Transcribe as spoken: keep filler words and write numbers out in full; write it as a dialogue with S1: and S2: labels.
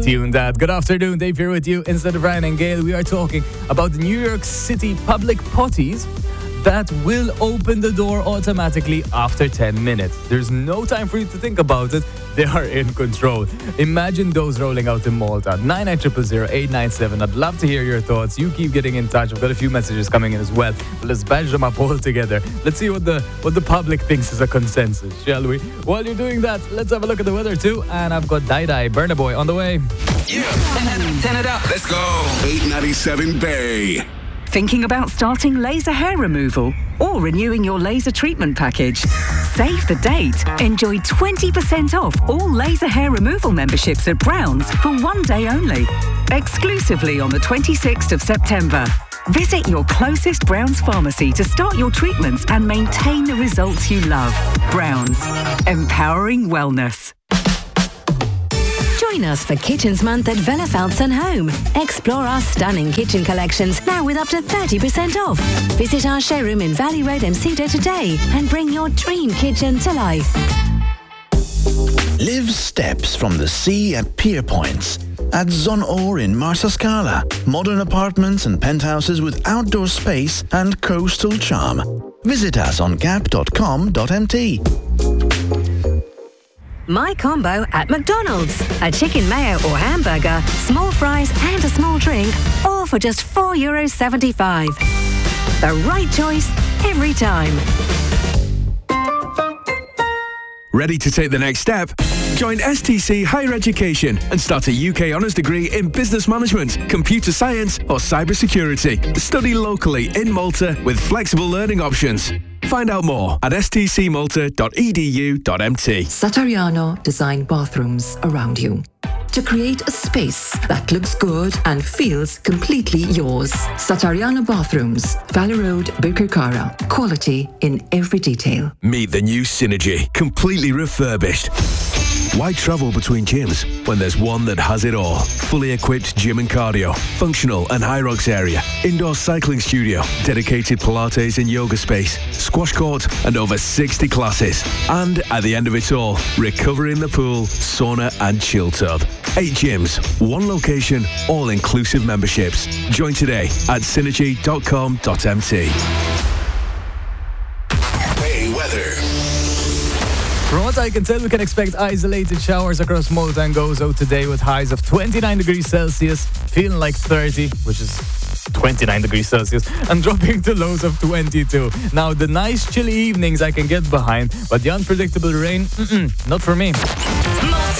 S1: tune that. Good afternoon, Dave here with you. Instead of Ryan and Gail, we are talking about the New York City public potties that will open the door automatically after ten minutes. There's no time for you to think about it. They are in control. Imagine those rolling out in Malta. nine nine zero zero zero eight nine seven. I'd love to hear your thoughts. You keep getting in touch. I've got a few messages coming in as well. Let's badge them up all together. Let's see what the what the public thinks is a consensus, shall we? While you're doing that, let's have a look at the weather too. And I've got Dai Dai, Burna Boy on the way.
S2: Yeah, turn it up. Let's go.
S3: eight ninety-seven Bay.
S4: Thinking about starting laser hair removal or renewing your laser treatment package? Save the date. Enjoy twenty percent off all laser hair removal memberships at Browns for one day only. Exclusively on the twenty-sixth of September. Visit your closest Browns pharmacy to start your treatments and maintain the results you love. Browns. Empowering wellness.
S5: Join us for Kitchens Month at Villa Felton Home. Explore our stunning kitchen collections now with up to thirty percent off. Visit our showroom in Valley Road, Msida today and bring your dream kitchen to life.
S6: Live steps from the sea at Pier Points. At Zon Or in Marsascala. Modern apartments and penthouses with outdoor space and coastal charm. Visit us on gap dot com dot m t.
S5: My Combo at McDonald's. A chicken mayo or hamburger, small fries and a small drink, all for just four euros seventy-five. The right choice every time.
S7: Ready to take the next step? Join S T C Higher Education and start a U K honours degree in business management, computer science or cybersecurity. Study locally in Malta with flexible learning options. Find out more at s t c malta dot e d u dot m t.
S8: Satariano design bathrooms around you to create a space that looks good and feels completely yours. Satariano Bathrooms, Valley Road, Birkirkara. Quality in every detail.
S7: Meet the new Synergy, completely refurbished. Why travel between gyms when there's one that has it all? Fully equipped gym and cardio, functional and high rocks area, indoor cycling studio, dedicated Pilates and yoga space, squash court and over sixty classes. And at the end of it all, recovery in the pool, sauna and chill tub. Eight gyms, one location, all-inclusive memberships. Join today at synergy dot com dot m t.
S3: Bay weather.
S1: From what I can tell, we can expect isolated showers across Malta and Gozo today with highs of twenty-nine degrees Celsius, feeling like thirty, which is twenty-nine degrees Celsius, and dropping to lows of twenty-two. Now, the nice chilly evenings I can get behind, but the unpredictable rain, mm-mm, not for me.